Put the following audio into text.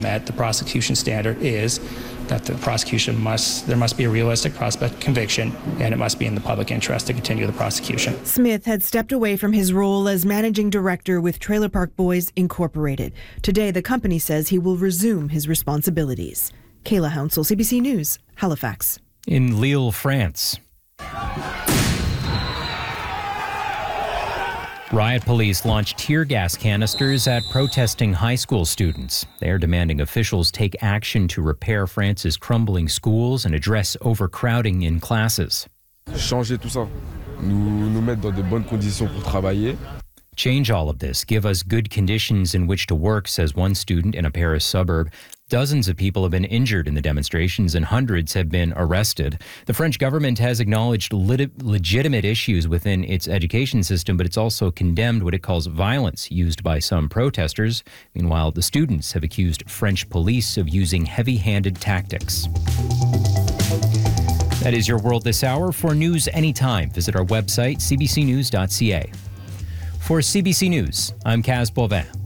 met. The prosecution standard is that there must be a realistic prospect of conviction, and it must be in the public interest to continue the prosecution. Smith had stepped away from his role as managing director with Trailer Park Boys Incorporated. Today, the company says he will resume his responsibilities. Kayla Hounsell, CBC News, Halifax. In Lille, France. Riot police launched tear gas canisters at protesting high school students. They are demanding officials take action to repair France's crumbling schools and address overcrowding in classes. Changer tout ça. Nous mettre dans de bonnes conditions pour travailler. Change all of this. Give us good conditions in which to work, says one student in a Paris suburb. Dozens of people have been injured in the demonstrations and hundreds have been arrested. The French government has acknowledged legitimate issues within its education system, but it's also condemned what it calls violence used by some protesters. Meanwhile, the students have accused French police of using heavy-handed tactics. That is your world this hour. For news anytime, visit our website, cbcnews.ca. For CBC News, I'm Kaz Bovin.